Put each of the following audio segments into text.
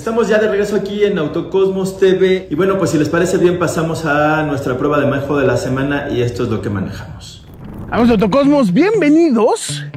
Estamos ya de regreso aquí en Autocosmos TV y bueno, pues si les parece bien pasamos a nuestra prueba de manejo de la semana y esto es lo que manejamos. Vamos, Autocosmos, bienvenidos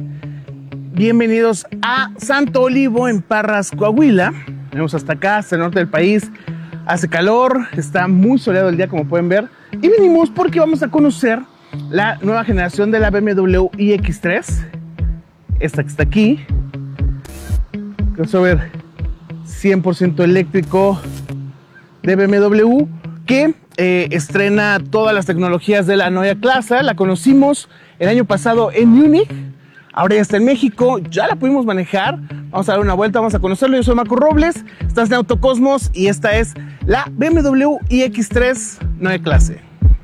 a Santo Olivo en Parras, Coahuila. Venimos hasta acá, hasta el norte del país. Hace calor, está muy soleado el día como pueden ver y venimos porque vamos a conocer la nueva generación de la BMW iX3, esta que está aquí, crossover 100% eléctrico de BMW que estrena todas las tecnologías de la Neue Klasse. La conocimos el año pasado en Múnich, ahora ya está en México, ya la pudimos manejar. Vamos a dar una vuelta, vamos a conocerlo. Yo soy Marco Robles, estás en Autocosmos y esta es la BMW iX3 Neue Klasse.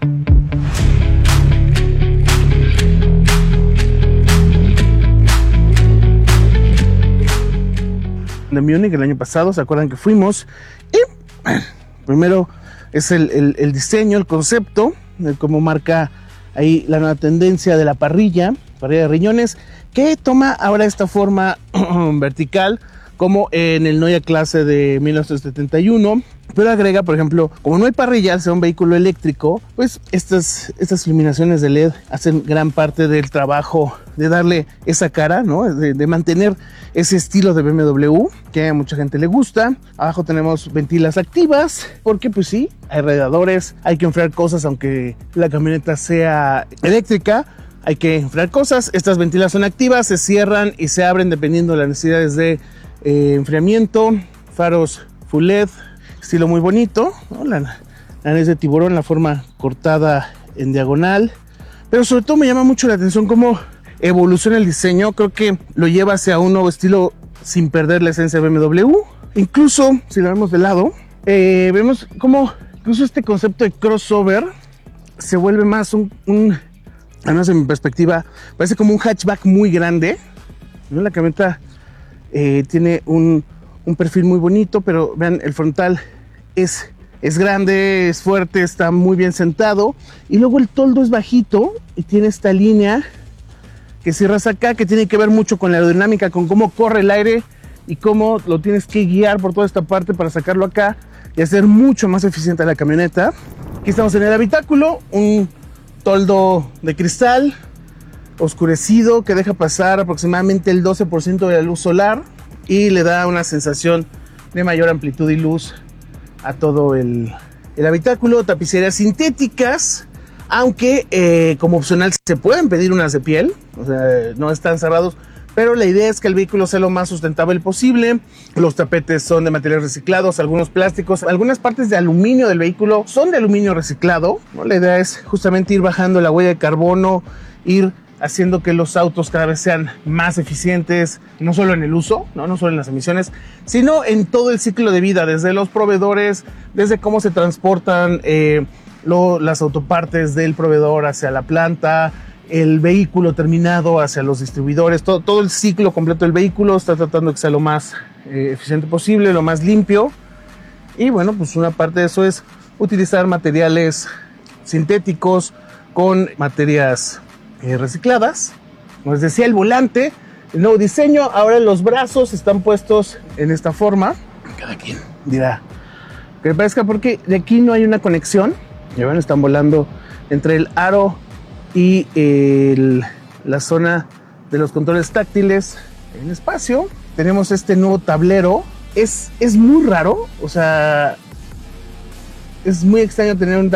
De Múnich el año pasado, ¿se acuerdan que fuimos? Y primero es el diseño, el concepto, cómo marca ahí la nueva tendencia de la parrilla de riñones, que toma ahora esta forma vertical, como en el Neue Klasse de 1971, pero agrega, por ejemplo, como no hay parrilla, sea un vehículo eléctrico, pues estas iluminaciones de LED hacen gran parte del trabajo de darle esa cara, ¿no? De mantener ese estilo de BMW que a mucha gente le gusta. Abajo tenemos ventilas activas, porque pues sí, hay radiadores, hay que enfriar cosas, aunque la camioneta sea eléctrica. Hay que enfriar cosas. Estas ventilas son activas, se cierran y se abren dependiendo de las necesidades de enfriamiento. Faros full LED, estilo muy bonito, ¿no? La nariz de tiburón, la forma cortada en diagonal. Pero sobre todo me llama mucho la atención cómo evoluciona el diseño. Creo que lo lleva hacia un nuevo estilo sin perder la esencia de BMW. Incluso, si lo vemos de lado, vemos cómo incluso este concepto de crossover se vuelve más al menos en mi perspectiva, parece como un hatchback muy grande, ¿no? La camioneta tiene un perfil muy bonito, pero vean, el frontal es grande, es fuerte, está muy bien sentado. Y luego el toldo es bajito y tiene esta línea que cierras acá, que tiene que ver mucho con la aerodinámica, con cómo corre el aire y cómo lo tienes que guiar por toda esta parte para sacarlo acá y hacer mucho más eficiente la camioneta. Aquí estamos en el habitáculo, un toldo de cristal oscurecido que deja pasar aproximadamente el 12% de la luz solar y le da una sensación de mayor amplitud y luz a todo el habitáculo. Tapicerías sintéticas, aunque como opcional se pueden pedir unas de piel, o sea, no están cerrados, pero la idea es que el vehículo sea lo más sustentable posible. Los tapetes son de materiales reciclados, algunos plásticos, algunas partes de aluminio del vehículo son de aluminio reciclado, ¿no? La idea es justamente ir bajando la huella de carbono, ir haciendo que los autos cada vez sean más eficientes, no solo en el uso, no solo en las emisiones, sino en todo el ciclo de vida, desde los proveedores, desde cómo se transportan las autopartes del proveedor hacia la planta, el vehículo terminado hacia los distribuidores, todo el ciclo completo del vehículo está tratando de que sea lo más eficiente posible, lo más limpio. Y bueno, pues una parte de eso es utilizar materiales sintéticos con materias recicladas. Como les decía, el volante, el nuevo diseño, ahora los brazos están puestos en esta forma. Cada quien dirá que me parezca, porque de aquí no hay una conexión. Ya ven, están volando entre el aro y la zona de los controles táctiles en espacio. Tenemos este nuevo tablero. Es muy raro, o sea, es muy extraño tener un